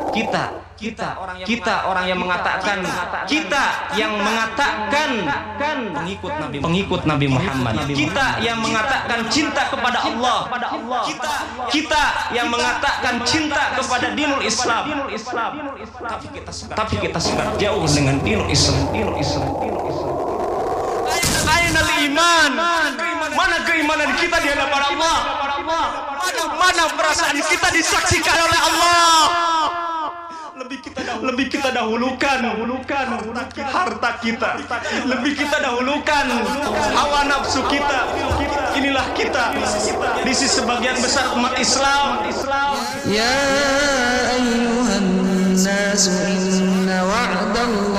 kita orang yang mengatakan pengikut Nabi Muhammad, kita yang mengatakan cinta kepada Allah, kita yang mengatakan cinta kepada dinul Islam, tapi kita sangat jauh dengan dinul Islam. Ainal iman, mana keimanan kita di hadapan Allah? Mana perasaan kita disaksikan oleh Allah? Lebih kita dahulukan harta kita, lebih kita dahulukan hawa nafsu kita. Inilah kita di sisi sebagian besar umat Islam. Ya ayyuhan nas inna wa'dallahi